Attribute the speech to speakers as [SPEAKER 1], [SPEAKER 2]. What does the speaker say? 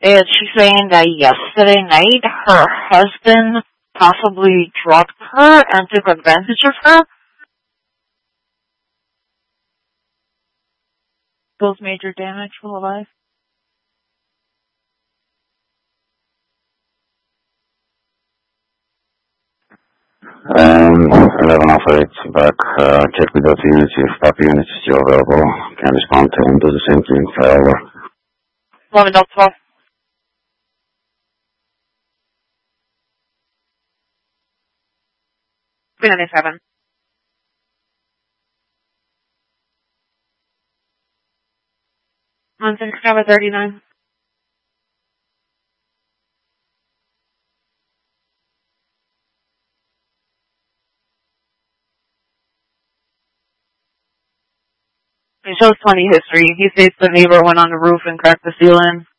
[SPEAKER 1] And she's saying that yesterday night her husband possibly drugged her and took advantage of her. Cause major damage while alive.
[SPEAKER 2] 11 Alpha 8 back. Check with those units if Papa units is still available. Can respond to him. Do the same thing. Fly over.
[SPEAKER 1] 11 Delta 12. $397. On 6 cover 39. It shows 20 history. He states the neighbor went on the roof and cracked the ceiling.